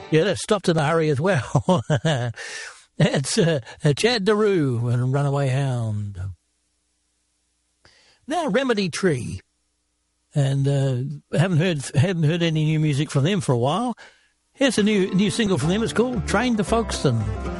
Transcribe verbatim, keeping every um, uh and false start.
Yeah, that stopped in a hurry as well. It's uh, Chad Daru and Runaway Hound. Now, Remedy Tree. And uh, haven't heard haven't heard any new music from them for a while. Here's a new new single from them. It's called Train to Folkestone.